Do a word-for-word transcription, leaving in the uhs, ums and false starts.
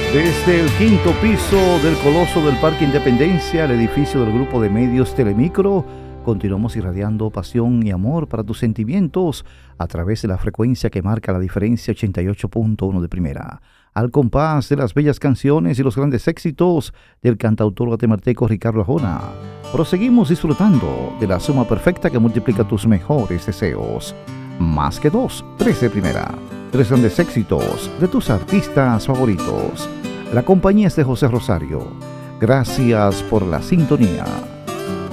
Desde el quinto piso del coloso del Parque Independencia, el edificio del grupo de medios Telemicro, continuamos irradiando pasión y amor para tus sentimientos a través de la frecuencia que marca la diferencia ochenta y ocho punto uno de primera. Al compás de las bellas canciones y los grandes éxitos del cantautor guatemalteco Ricardo Arjona, proseguimos disfrutando de la suma perfecta que multiplica tus mejores deseos. Más que dos, tres de primera. Tres grandes éxitos de tus artistas favoritos. La compañía es de José Rosario. Gracias por la sintonía.